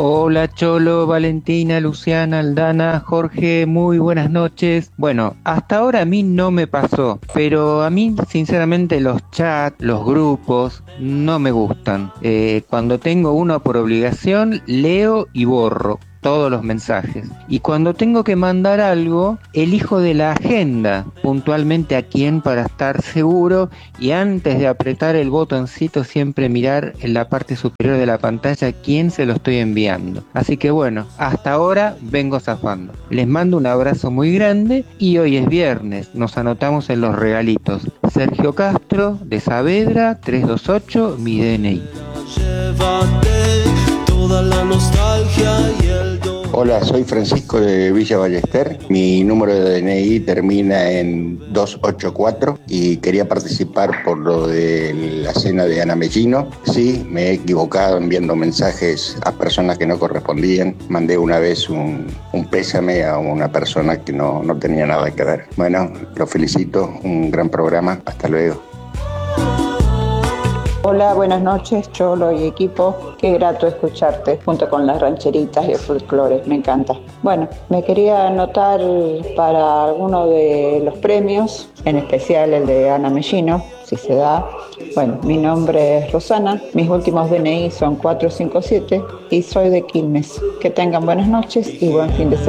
Hola Cholo, Valentina, Luciana, Aldana, Jorge, muy buenas noches. Bueno, hasta ahora a mí no me pasó, pero a mí sinceramente los chats, los grupos, no me gustan. Cuando tengo uno por obligación, leo y borro todos los mensajes. Y cuando tengo que mandar algo, elijo de la agenda puntualmente a quién para estar seguro y antes de apretar el botoncito siempre mirar en la parte superior de la pantalla a quién se lo estoy enviando. Así que bueno, hasta ahora vengo zafando. Les mando un abrazo muy grande y hoy es viernes, nos anotamos en los regalitos. Sergio Castro de Saavedra 328, mi DNI. Llévate toda la nostalgia y el dolor. Hola, soy Francisco de Villa Ballester. Mi número de DNI termina en 284 y quería participar por lo de la cena de Ana Mellino. Sí, me he equivocado enviando mensajes a personas que no correspondían. Mandé una vez un pésame a una persona que no tenía nada que ver. Bueno, lo felicito, un gran programa. Hasta luego. Hola, buenas noches, Cholo y equipo. Qué grato escucharte junto con las rancheritas y el folclore, me encanta. Bueno, me quería anotar para alguno de los premios, en especial el de Ana Mellino, si se da. Bueno, mi nombre es Rosana, mis últimos DNI son 457 y soy de Quilmes. Que tengan buenas noches y buen fin de semana.